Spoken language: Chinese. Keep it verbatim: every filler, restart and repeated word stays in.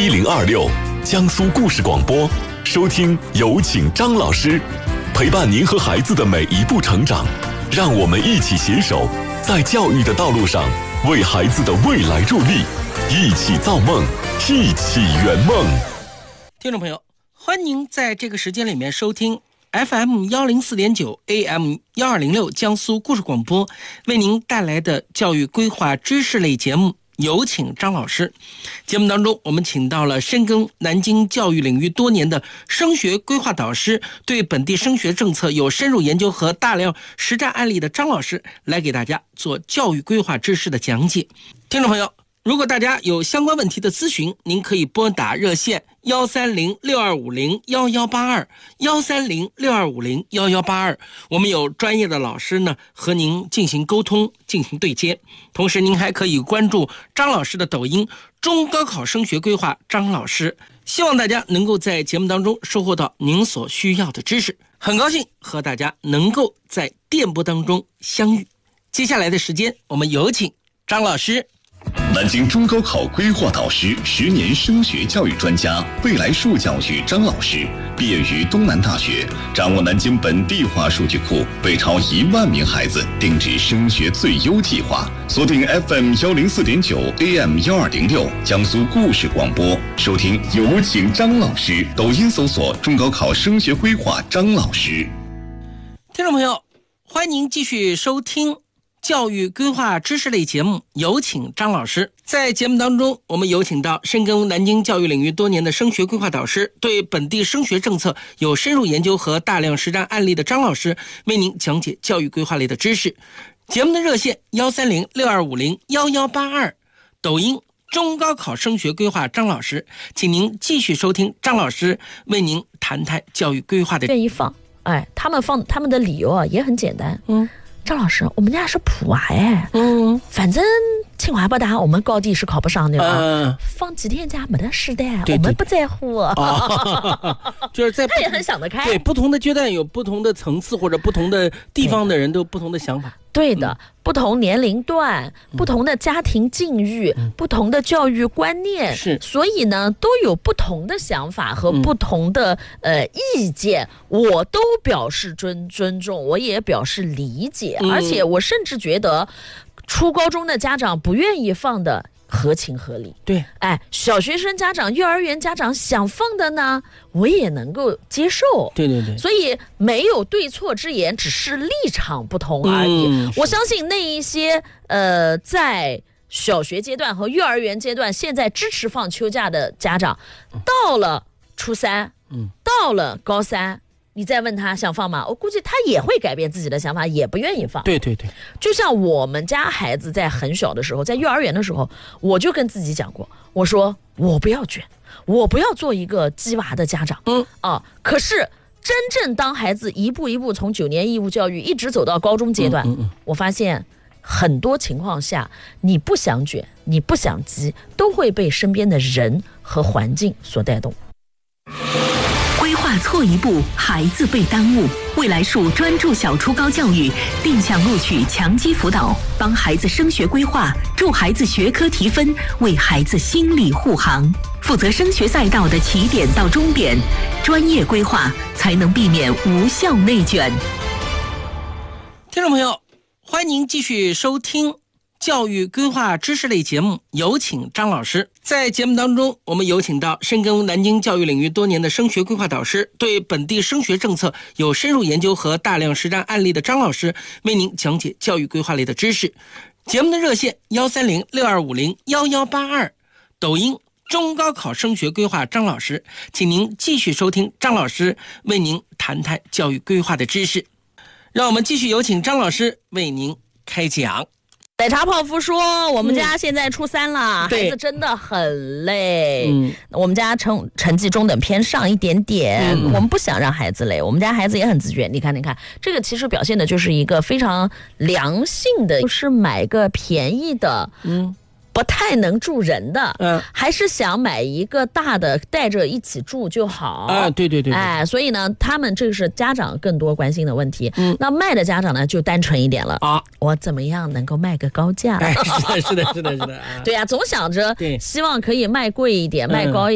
一零二六江苏故事广播，收听有请张老师，陪伴您和孩子的每一步成长，让我们一起携手，在教育的道路上为孩子的未来助力，一起造梦，一起圆梦。 听众朋友，欢迎您在这个时间里面收听 F M 一零四点九 A M 一二零六江苏故事广播为您带来的教育规划知识类节目，有请张老师。节目当中，我们请到了深耕南京教育领域多年的升学规划导师，对本地升学政策有深入研究和大量实战案例的张老师，来给大家做教育规划知识的讲解。听众朋友，如果大家有相关问题的咨询，您可以拨打热线幺三零六二五零幺幺八二幺三零六二五零幺幺八二，我们有专业的老师呢和您进行沟通，进行对接。同时，您还可以关注张老师的抖音“中高考升学规划张老师”，希望大家能够在节目当中收获到您所需要的知识。很高兴和大家能够在电波当中相遇。接下来的时间，我们有请张老师。 南京中高考规划导师，十年升学教育专家，未来数教育张老师，毕业于东南大学，掌握南京本地化数据库，为超一万名孩子定制升学最优计划。锁定 F M 一零四点九 A M 一二零六江苏故事广播，收听有请张老师。抖音搜索中高考升学规划张老师。 听众朋友，欢迎您继续收听教育规划知识类节目，有请张老师。在节目当中，我们有请到深耕南京教育领域多年的升学规划导师，对本地升学政策有深入研究和大量实战案例的张老师，为您讲解教育规划类的知识。节目的热线幺三零六二五零幺幺八二，抖音中高考升学规划张老师，请您继续收听张老师为您谈谈教育规划的。 愿意放，哎，他们放他们的理由啊也很简单，嗯。张老师，我们家是普娃哎，嗯，反正清华北大我们高低是考不上的，嗯，放几天假没得事的，我们不在乎。 啊、就是在他也很想得开， 对，不同的阶段有不同的层次或者不同的地方的人都有不同的想法。 对的、嗯，不同年龄段、嗯、不同的家庭境遇、嗯、不同的教育观念， 是， 所以呢，都有不同的想法和不同的、嗯、呃意见，我都表示尊尊重，我也表示理解、嗯，而且我甚至觉得，初高中的家长不愿意放的合情合理。 对， 哎，小学生家长、幼儿园家长想放的呢，我也能够接受。 对对对， 所以没有对错之言，只是立场不同而已。嗯、我相信那一些呃，在小学阶段和幼儿园阶段现在支持放秋假的家长，到了初三，嗯，到了高三。你再问他想放吗？我估计他也会改变自己的想法，也不愿意放。 对对对， 就像我们家孩子在很小的时候，在幼儿园的时候，我就跟自己讲过，我说我不要卷，我不要做一个鸡娃的家长。嗯啊，可是真正当孩子一步一步从九年义务教育一直走到高中阶段，嗯嗯嗯我发现很多情况下，你不想卷，你不想鸡，都会被身边的人和环境所带动。 规划错一步，孩子被耽误。未来树专注小初高教育，定向录取强基辅导，帮孩子升学规划，助孩子学科提分，为孩子心理护航。负责升学赛道的起点到终点，专业规划才能避免无效内卷。 听众朋友，欢迎您继续收听教育规划知识类节目，有请张老师。在节目当中，我们有请到深耕南京教育领域多年的升学规划导师，对本地升学政策有深入研究和大量实战案例的张老师，为您讲解教育规划类的知识。节目的热线幺三零六二五零幺幺八二，抖音中高考升学规划张老师，请您继续收听张老师为您谈谈教育规划的知识。让我们继续有请张老师为您开讲。 奶茶泡芙说，我们家现在初三了、嗯、孩子真的很累、嗯、我们家成成绩中等偏上一点点、嗯、我们不想让孩子累，我们家孩子也很自觉，你看你看这个其实表现的就是一个非常良性的，就是买个便宜的嗯不太能住人的，嗯，还是想买一个大的带着一起住就好啊。对对 对, 对， 哎，所以呢，他们这是家长更多关心的问题。嗯，那卖的家长呢就单纯一点了啊，我怎么样能够卖个高价？ 哎，是的，是的，是的，是的。 对呀、啊，总想着希望可以卖贵一点，嗯、卖高一点。